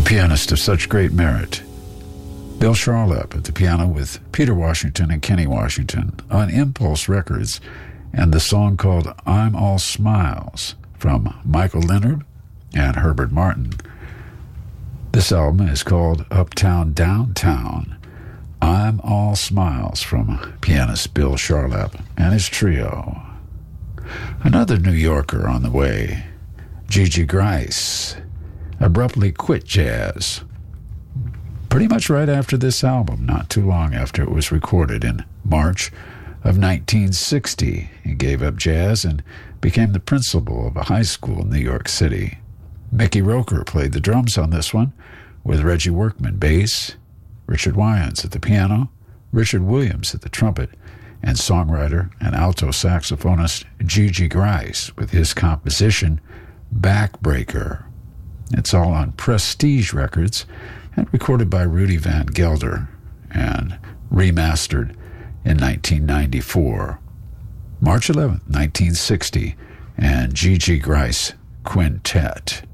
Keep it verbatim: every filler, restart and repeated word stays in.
pianist of such great merit. Bill Charlap at the piano with Peter Washington and Kenny Washington on Impulse Records, and the song called I'm All Smiles from Michael Leonard and Herbert Martin. This album is called Uptown Downtown. I'm All Smiles from pianist Bill Charlap and his trio. Another New Yorker on the way, Gigi Grice, abruptly quit jazz pretty much right after this album, not too long after it was recorded in March of nineteen sixty. He gave up jazz and became the principal of a high school in New York City. Mickey Roker played the drums on this one, with Reggie Workman bass, Richard Wyans at the piano, Richard Williams at the trumpet, and songwriter and alto saxophonist Gigi Grice with his composition Backbreaker. It's all on Prestige Records and recorded by Rudy Van Gelder and remastered in nineteen ninety-four. March eleventh, nineteen sixty, and Gigi Grice Quintet.